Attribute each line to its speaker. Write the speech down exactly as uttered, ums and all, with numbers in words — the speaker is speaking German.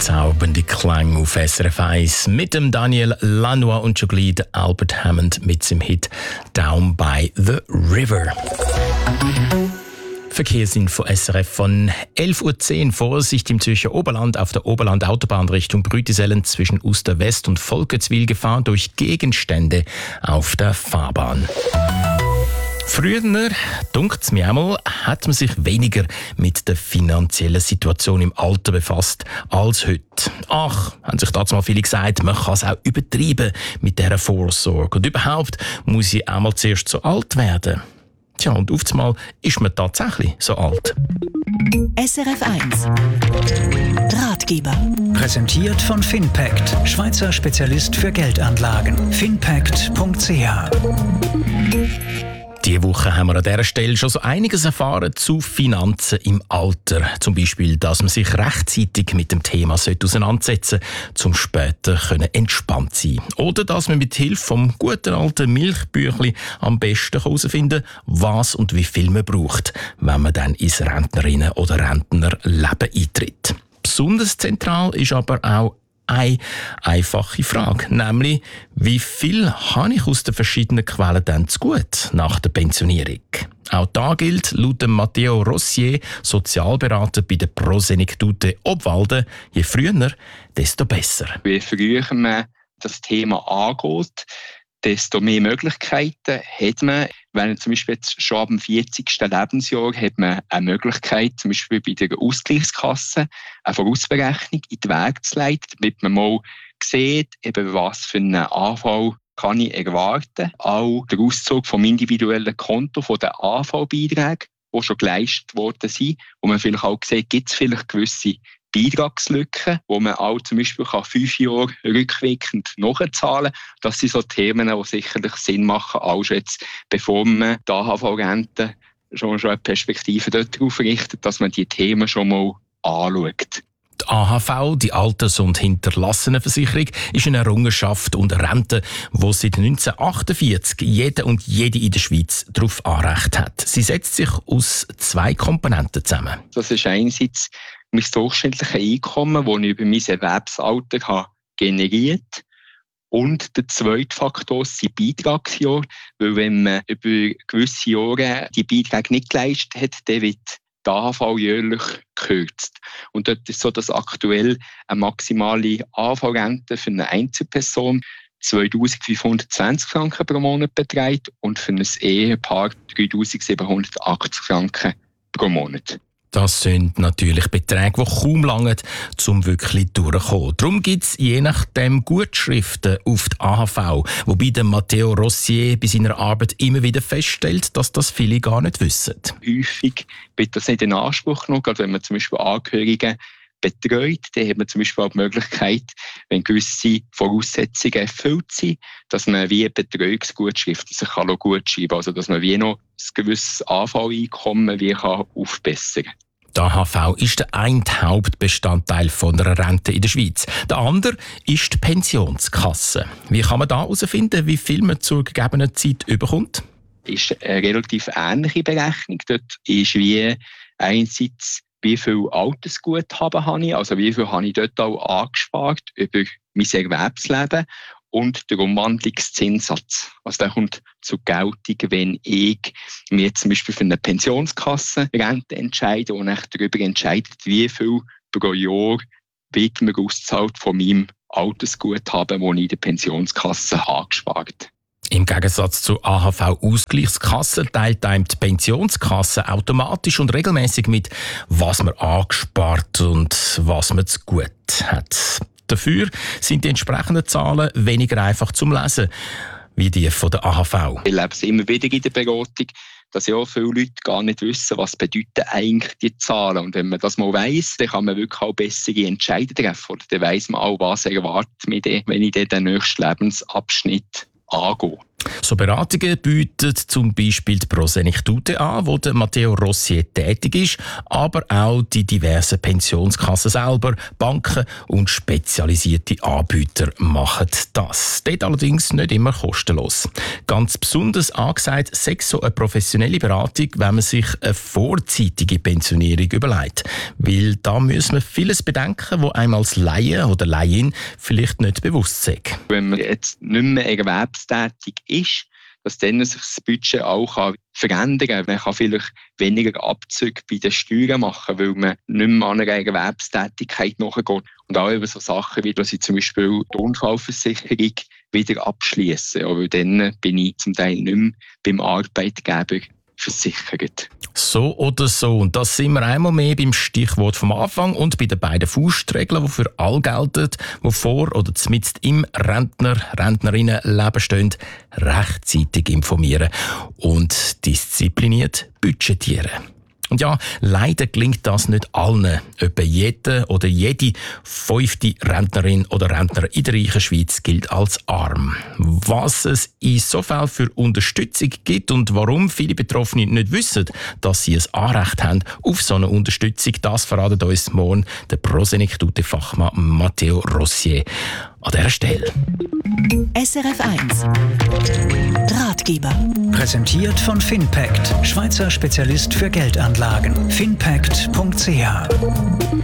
Speaker 1: Bezaubernde Klänge auf S R F eins mit dem Daniel Lanois und schon gleich Albert Hammond mit seinem Hit «Down by the River». Verkehrsinfo S R F von elf Uhr zehn. Vorsicht im Zürcher Oberland auf der Oberland-Autobahn Richtung Brütisellen zwischen Uster West und Volketswil Gefahr durch Gegenstände auf der Fahrbahn. Früher, dunkt es mir einmal, hat man sich weniger mit der finanziellen Situation im Alter befasst als heute. Ach, haben sich dazu mal viele gesagt, man kann es auch übertreiben mit dieser Vorsorge. Und überhaupt muss ich auch mal zuerst so alt werden. Tja, und auf einmal ist man tatsächlich so alt.
Speaker 2: S R F eins Ratgeber.
Speaker 3: Präsentiert von Finpact, Schweizer Spezialist für Geldanlagen. finpact punkt c h.
Speaker 1: Diese Woche haben wir an dieser Stelle schon so einiges erfahren zu Finanzen im Alter. Zum Beispiel, dass man sich rechtzeitig mit dem Thema auseinandersetzen sollte, um später entspannt sein können. Oder dass man mit Hilfe vom guten alten Milchbüchli am besten herausfinden kann, was und wie viel man braucht, wenn man dann ins Rentnerinnen- oder Rentnerleben eintritt. Besonders zentral ist aber auch eine einfache Frage, nämlich wie viel habe ich aus den verschiedenen Quellen dann zu gut nach der Pensionierung? Auch da gilt laut Matteo Rossier, Sozialberater bei der Prosenektute Obwalden, je früher, desto besser.
Speaker 4: Je früher man das Thema angeht, desto mehr Möglichkeiten hat man. Wenn zum Beispiel jetzt schon ab dem vierzigsten Lebensjahr hat man eine Möglichkeit, zum Beispiel bei der Ausgleichskasse eine Vorausberechnung in die Wege zu leiten, damit man mal sieht, eben was für einen A V kann ich erwarten. Auch der Auszug vom individuellen Konto, von den A V-Beiträgen, die schon geleistet worden sind, wo man vielleicht auch sieht, gibt es vielleicht gewisse Beitragslücken, wo man auch zum Beispiel kann fünf Jahre rückwirkend nachzahlen kann. Das sind so Themen, die sicherlich Sinn machen, auch jetzt, bevor man die A H V-Rente schon, schon eine Perspektive darauf richtet, dass man die Themen schon mal anschaut.
Speaker 1: Die A H V, die Alters- und Hinterlassenenversicherung, ist eine Errungenschaft und eine Rente, die seit neunzehnhundertachtundvierzig jeder und jede in der Schweiz darauf Anrecht hat. Sie setzt sich aus zwei Komponenten zusammen.
Speaker 4: Das ist einerseits mein durchschnittliches Einkommen, das ich über mein Erwerbsalter habe generiert. Und der zweite Faktor sind Beitragsjahre, weil wenn man über gewisse Jahre die Beiträge nicht geleistet hat, dann wird die A H V jährlich gekürzt. Und dort ist so, dass aktuell eine maximale A H V-Rente für eine Einzelperson zweitausendfünfhundertzwanzig Franken pro Monat beträgt und für ein Ehepaar dreitausendsiebenhundertachtzig Franken pro Monat.
Speaker 1: Das sind natürlich Beträge, die kaum langen, um wirklich durchzukommen. Darum gibt es je nachdem Gutschriften auf die A H V, wobei der Matteo Rossier bei seiner Arbeit immer wieder feststellt, dass das viele gar nicht wissen.
Speaker 4: Häufig wird das nicht in Anspruch genommen, gerade wenn man zum Beispiel Angehörige betreut, dann hat man zum Beispiel auch die Möglichkeit, wenn gewisse Voraussetzungen erfüllt sind, dass man wie eine Betreuungsgutschrift sich gut schreiben kann, also dass man wie noch ein gewisses A V-Einkommen wie kann aufbessern kann.
Speaker 1: Die A H V ist der eine Hauptbestandteil von einer Rente in der Schweiz. Der andere ist die Pensionskasse. Wie kann man da herausfinden, wie viel man zur gegebenen Zeit überkommt?
Speaker 4: Das ist eine relativ ähnliche Berechnung. Dort ist wie einerseits, wie viel Altersguthaben habe ich, also wie viel habe ich dort auch angespart über mein Erwerbsleben und der Umwandlungszinssatz. Also der kommt zur Geltung, wenn ich mir zum Beispiel für eine Pensionskassenrente entscheide und ich darüber entscheide, wie viel pro Jahr wird mir ausgezahlt von meinem Altersguthaben, das ich in der Pensionskasse angespart habe.
Speaker 1: Im Gegensatz zur A H V-Ausgleichskasse teilt einem die Pensionskasse automatisch und regelmäßig mit, was man angespart und was man zu gut hat. Dafür sind die entsprechenden Zahlen weniger einfach zum Lesen, wie die von der A H V.
Speaker 4: Ich erlebe es immer wieder in der Beratung, dass ja viele Leute gar nicht wissen, was bedeuten eigentlich die Zahlen. Und wenn man das mal weiss, dann kann man wirklich auch bessere Entscheidungen treffen. Oder dann weiss man auch, was erwartet mich, wenn ich den nächsten Lebensabschnitt angehe.
Speaker 1: So Beratungen bietet zum Beispiel die Prosenektute an, wo der Matteo Rossier tätig ist, aber auch die diversen Pensionskassen selber, Banken und spezialisierte Anbieter machen das. Dort allerdings nicht immer kostenlos. Ganz besonders angesagt sei so eine professionelle Beratung, wenn man sich eine vorzeitige Pensionierung überlegt. Weil da muss man vieles bedenken, wo einem als Laie oder Laien vielleicht nicht bewusst ist.
Speaker 4: Wenn man jetzt nicht mehr erwerbstätig ist, dass dann sich das Budget auch verändern kann. Man kann vielleicht weniger Abzüge bei den Steuern machen, weil man nicht mehr an einer Erwerbstätigkeit nachgeht. Und auch über so Sachen wie, dass ich zum Beispiel die Unfallversicherung wieder abschließe. Aber dann bin ich zum Teil nicht mehr beim Arbeitgeber versichert.
Speaker 1: So oder so. Und das sind wir einmal mehr beim Stichwort vom Anfang und bei den beiden Faustregeln, die für alle gelten, die vor oder zumindest im Rentner-, Rentnerinnenleben stehen, rechtzeitig informieren und diszipliniert budgetieren. Und ja, leider gelingt das nicht allen. Etwa jeder oder jede fünfte Rentnerin oder Rentner in der reichen Schweiz gilt als arm. Was es in so Fällen für Unterstützung gibt und warum viele Betroffene nicht wissen, dass sie ein Anrecht haben auf so eine Unterstützung, das verratet uns morgen der Prosenektute-Fachmann Matteo Rossier an dieser Stelle.
Speaker 2: S R F eins Ratgeber.
Speaker 3: Präsentiert von Finpact, Schweizer Spezialist für Geldanlagen. finpact punkt c h